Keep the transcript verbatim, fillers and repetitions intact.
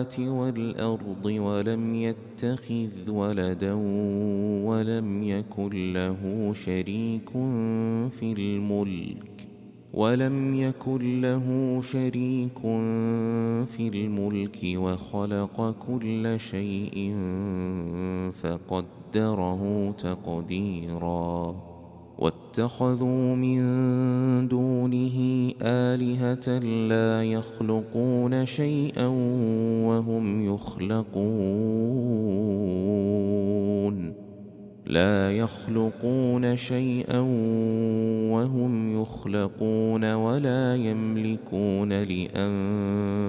السماوات والأرض ولم يتخذ ولدا ولم يكن له شريك في الملك ولم يكن له شريك في الملك وخلق كل شيء فقدره تقديرا واتخذوا من دونه آلهة لا يخلقون شيئا وهم يخلقون لا يخلقون شيئا وهم يخلقون ولا يملكون لأنفسهم